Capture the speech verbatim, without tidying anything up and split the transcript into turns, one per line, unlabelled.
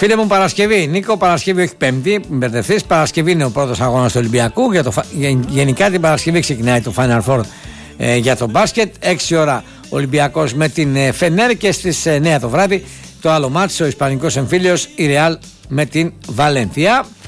Φίλε μου, Παρασκευή. Νίκο, Παρασκευή, όχι Πέμπτη. Μην μπερδευτείς. Παρασκευή είναι ο πρώτος αγώνας του Ολυμπιακού. Για το, γενικά την Παρασκευή ξεκινάει το Final Four ε, για το μπάσκετ. έξι ώρα Ολυμπιακός με την ε, Φενέρ και στις εννιά το βράδυ το άλλο μάτσο, ο Ισπανικός εμφύλιος, η Ρεάλ με την Βαλένθια.